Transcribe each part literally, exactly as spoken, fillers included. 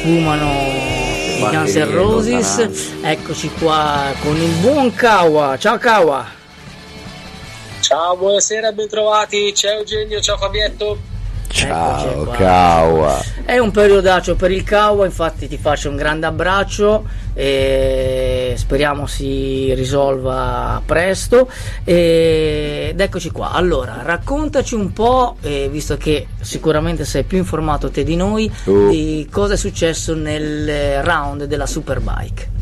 sfumano i Guns N' Roses. Eccoci qua con il buon Kawa. Ciao Kawa. Ciao, buonasera, bentrovati. Ciao Eugenio, ciao Fabietto. Ciao Kawa. È un periodaccio per il Kawa, infatti ti faccio un grande abbraccio e speriamo si risolva presto. Ed eccoci qua. Allora, raccontaci un po', eh, visto che sicuramente sei più informato te di noi, uh. di cosa è successo nel round della Superbike.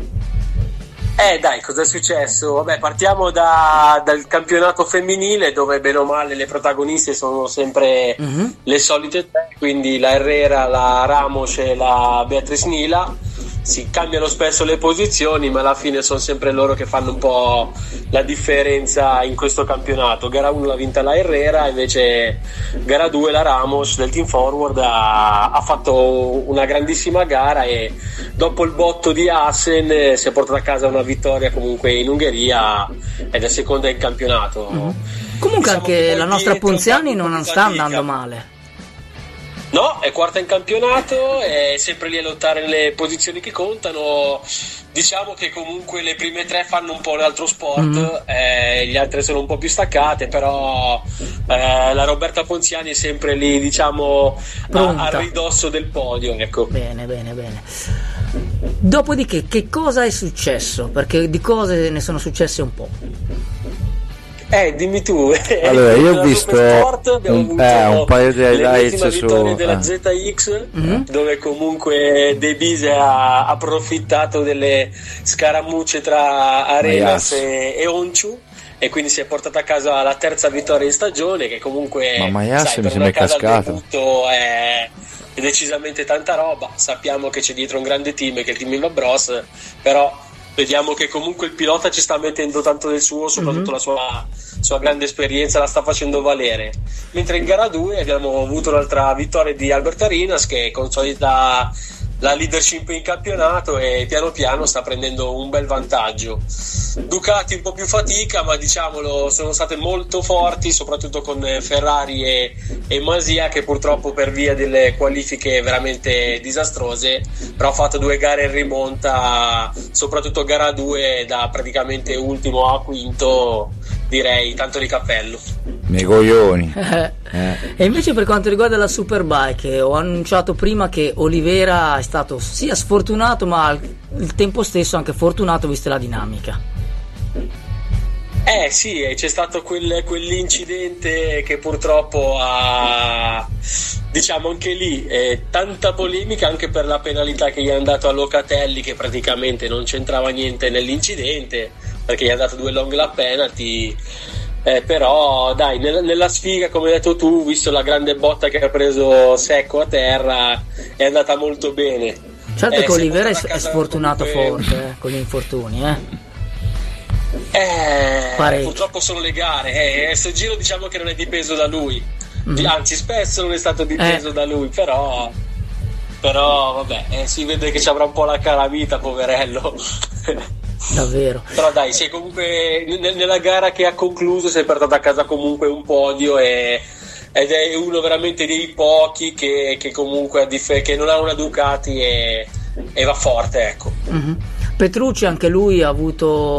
Eh dai, cosa è successo? Vabbè, partiamo da, dal campionato femminile, dove bene o male le protagoniste sono sempre mm-hmm. le solite tre, quindi la Herrera, la Ramos e la Beatriz Nila. Si cambiano spesso le posizioni, ma alla fine sono sempre loro che fanno un po' la differenza in questo campionato. Gara uno l'ha vinta la Herrera, invece gara due la Ramos del Team Forward ha, ha fatto una grandissima gara e dopo il botto di Assen si è portata a casa una vittoria comunque in Ungheria ed è seconda in campionato. Mm-hmm. Comunque diciamo anche la nostra Ponziani non sta andando male. No, è quarta in campionato, è sempre lì a lottare nelle posizioni che contano. Diciamo che comunque le prime tre fanno un po' un altro sport, mm. eh, gli altri sono un po' più staccate, però eh, la Roberta Ponziani è sempre lì, diciamo, a, a ridosso del podio, ecco. Bene, bene, bene. Dopodiché, che cosa è successo? Perché di cose ne sono successe un po'. Eh, dimmi tu. Allora, io ho visto Sport, un, eh, un paio di highlights su della eh. Z X, mm-hmm. dove comunque De Bise ha approfittato delle scaramucce tra Arenas e, e Onciu, e quindi si è portata a casa la terza vittoria in stagione, che comunque ma Maias sai, mi per una casa al cascato. debutto è, è decisamente tanta roba. Sappiamo che c'è dietro un grande team, che è il team Inva Bros, però vediamo che comunque il pilota ci sta mettendo tanto del suo, soprattutto mm-hmm. la sua, sua grande esperienza la sta facendo valere. Mentre in gara due abbiamo avuto un'altra vittoria di Albert Arenas, che consolida la leadership in campionato e piano piano sta prendendo un bel vantaggio. Ducati un po' più fatica, ma diciamolo, sono state molto forti, soprattutto con Ferrari e, e Masia, che purtroppo per via delle qualifiche veramente disastrose, però ha fatto due gare in rimonta, soprattutto gara due da praticamente ultimo a quinto, direi tanto di cappello. Nei coglioni. eh. E invece per quanto riguarda la Superbike, ho annunciato prima che Olivera è stato sia sfortunato ma al tempo stesso anche fortunato, vista la dinamica. Eh sì, c'è stato quel, quell'incidente che purtroppo ha, diciamo anche lì, eh, tanta polemica anche per la penalità che gli hanno dato a Locatelli, che praticamente non c'entrava niente nell'incidente, perché gli hanno dato due long lap penalty. Eh, però dai, nella, nella sfiga, come hai detto tu, visto la grande botta che ha preso secco a terra, è andata molto bene. Certo eh, che Olivera è, è sfortunato comunque forte eh, con gli infortuni, eh. Eh, purtroppo sono le gare, eh, questo giro diciamo che non è dipeso da lui, mm. anzi spesso non è stato dipeso eh. da lui, però però vabbè, eh, si vede che ci avrà un po' la calamita, poverello. Davvero. Però dai, sei comunque n- nella gara che ha concluso si è portato a casa comunque un podio e, ed è uno veramente dei pochi che, che comunque ha dif- che non ha una Ducati e, e va forte, ecco. Mm-hmm. Petrucci anche lui ha avuto